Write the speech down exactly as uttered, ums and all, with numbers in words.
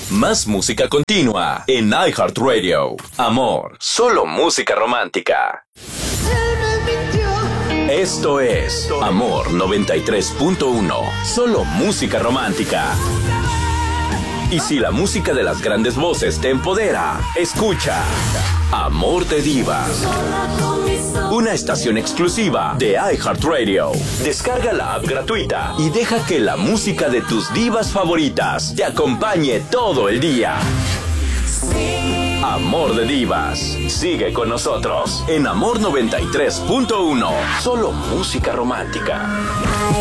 Más música continua en iHeartRadio. Amor, solo música romántica. Esto es Amor noventa y tres punto uno. Solo música romántica. Y si la música de las grandes voces te empodera, escucha Amor de Divas. Una estación exclusiva de iHeartRadio. Descarga la app gratuita y deja que la música de tus divas favoritas te acompañe todo el día. Amor de Divas. Sigue con nosotros en Amor noventa y tres punto uno. Solo música romántica.